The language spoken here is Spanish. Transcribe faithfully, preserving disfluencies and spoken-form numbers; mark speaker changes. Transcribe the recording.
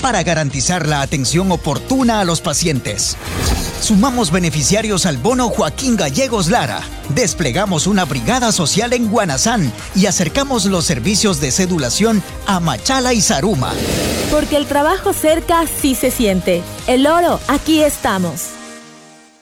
Speaker 1: para garantizar la atención oportuna a los pacientes. Sumamos beneficiarios al bono Joaquín Gallegos Lara. Desplegamos una brigada social en Guanazán y acercamos los servicios de cedulación a Machala y Zaruma.
Speaker 2: Porque el trabajo cerca sí se siente. El Oro, aquí estamos.